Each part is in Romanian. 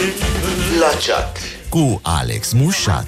La chat cu Alex Mușat.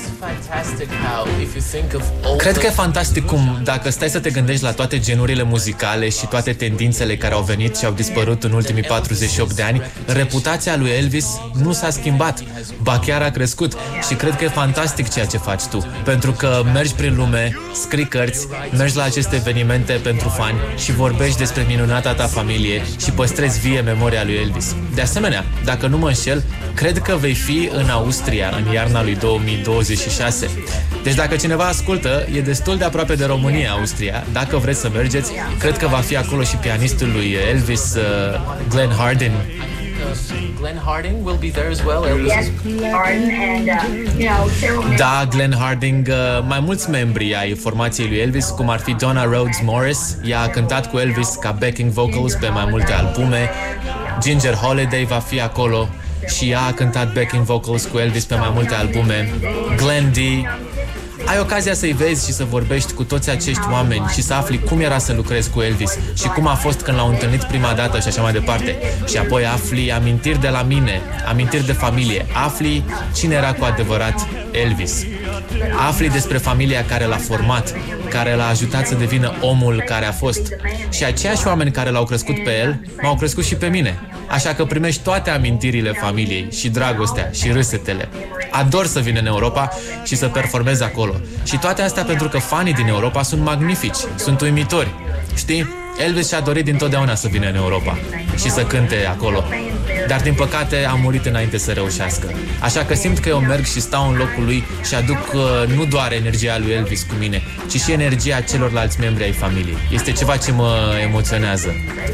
Cred că e fantastic cum, dacă stai să te gândești la toate genurile muzicale și toate tendințele care au venit și au dispărut în ultimii 48 de ani, reputația lui Elvis nu s-a schimbat, ba chiar a crescut. Și cred că e fantastic ceea ce faci tu, pentru că mergi prin lume, scrii cărți, mergi la aceste evenimente pentru fani și vorbești despre minunata ta familie și păstrezi vie memoria lui Elvis. De asemenea, dacă nu mă înșel, cred că vei fi în Austria în iarna lui 2026. Deci dacă cineva ascultă, e destul de aproape de România, Austria. Dacă vreți să mergeți, cred că va fi acolo și pianistul lui Elvis, Glenn Hardin. Glenn Harding will be there as well. Yes, Harding and Da, Glenn Harding, mai mulți membri ai formației lui Elvis, cum ar fi Donna Rhodes Morris. Ea a cântat cu Elvis ca backing vocals pe mai multe albume. Ginger Holiday va fi acolo și ea a cântat backing vocals cu Elvis pe mai multe albume. Glenn D. Ai ocazia să-i vezi și să vorbești cu toți acești oameni și să afli cum era să lucrezi cu Elvis și cum a fost când l-au întâlnit prima dată și așa mai departe. Și apoi afli amintiri de la mine, amintiri de familie, afli cine era cu adevărat Elvis. Afli despre familia care l-a format, care l-a ajutat să devină omul care a fost. Și aceiași oameni care l-au crescut pe el, m-au crescut și pe mine. Așa că primești toate amintirile familiei și dragostea și râsetele. Ador să vin în Europa și să performez acolo. Și toate astea pentru că fanii din Europa sunt magnifici, sunt uimitori. Știi? Elvis și-a dorit dintotdeauna să vină în Europa și să cânte acolo. Dar din păcate a murit înainte să reușească. Așa că simt că eu merg și stau în locul lui și aduc nu doar energia lui Elvis cu mine, ci și energia celorlalți membri ai familiei. Este ceva ce mă emoționează.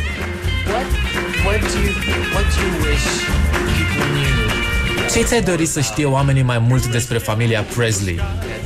Ce ți-ai dorit să știe oamenii mai mult despre familia Presley?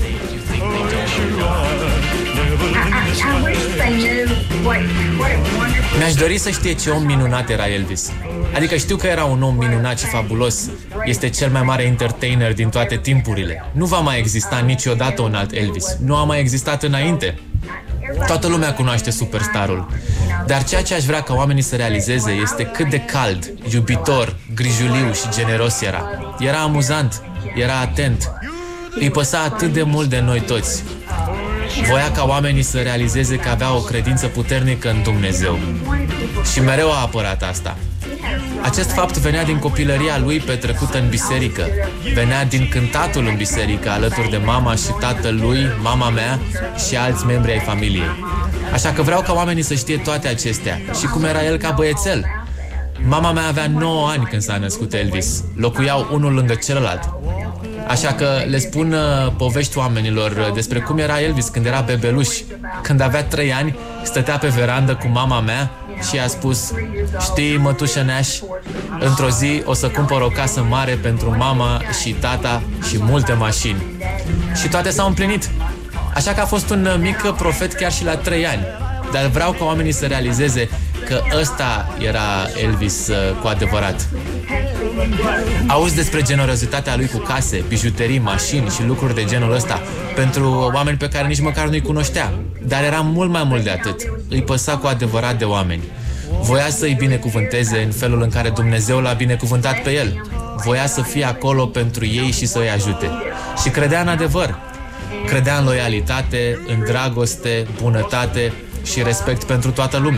Mi-aș dori să știe ce om minunat era Elvis. Adică știu că era un om minunat și fabulos. Este cel mai mare entertainer din toate timpurile. Nu va mai exista niciodată un alt Elvis. Nu a mai existat înainte. Toată lumea cunoaște superstarul. Dar ceea ce aș vrea ca oamenii să realizeze este cât de cald, iubitor, grijuliu și generos era. Era amuzant, era atent. Îi păsa atât de mult de noi toți. Voia ca oamenii să realizeze că avea o credință puternică în Dumnezeu. Și mereu a apărat asta. Acest fapt venea din copilăria lui petrecută în biserică. Venea din cântatul în biserică alături de mama și tatăl lui, mama mea și alți membri ai familiei. Așa că vreau ca oamenii să știe toate acestea și cum era el ca băiețel. Mama mea avea 9 ani când s-a născut Elvis. Locuiau unul lângă celălalt. Așa că le spun povești oamenilor despre cum era Elvis când era bebeluș. Când avea 3 ani, stătea pe verandă cu mama mea și a spus: știi, mătușă Neaș, într-o zi o să cumpăr o casă mare pentru mama și tata și multe mașini. Și toate s-au împlinit. Așa că a fost un mic profet chiar și la 3 ani. Dar vreau ca oamenii să realizeze că ăsta era Elvis cu adevărat. Auzi despre generozitatea lui cu case, bijuterii, mașini și lucruri de genul ăsta pentru oameni pe care nici măcar nu-i cunoștea. Dar era mult mai mult de atât. Îi păsa cu adevărat de oameni. Voia să-i binecuvânteze în felul în care Dumnezeu l-a binecuvântat pe el. Voia să fie acolo pentru ei și să îi ajute. Și credea în adevăr. Credea în loialitate, în dragoste, bunătate și respect pentru toată lumea.